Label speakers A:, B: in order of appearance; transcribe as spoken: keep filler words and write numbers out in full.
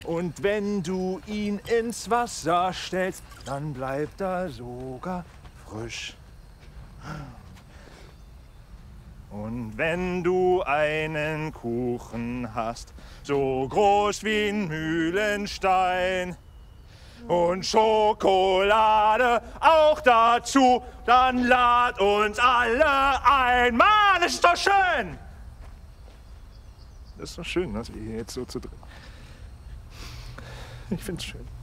A: Und wenn du ihn ins Wasser stellst, dann bleibt er sogar frisch. Und wenn du einen Kuchen hast, so groß wie ein Mühlenstein und Schokolade auch dazu, dann lad uns alle ein. Mann, ist doch schön! Das ist doch schön, dass wir hier jetzt so zu dritt. Ich find's schön.